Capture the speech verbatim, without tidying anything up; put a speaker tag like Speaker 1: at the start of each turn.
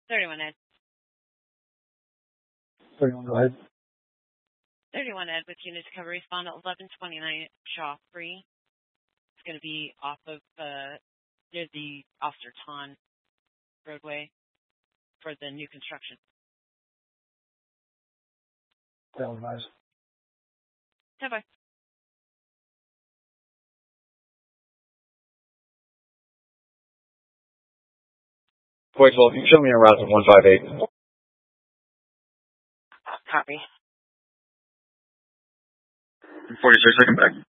Speaker 1: thirty-one Ed.
Speaker 2: thirty-one, go ahead.
Speaker 1: thirty-one Ed with unit to cover respawn at eleven twenty-nine Shaw three. It's going to be off of, uh, near the Officer Ton roadway for the new construction.
Speaker 2: Fail advised.
Speaker 1: Bye-bye.
Speaker 3: Voice, well, if you can show me a route of one five eight.
Speaker 1: Copy.
Speaker 3: forty-six, second back.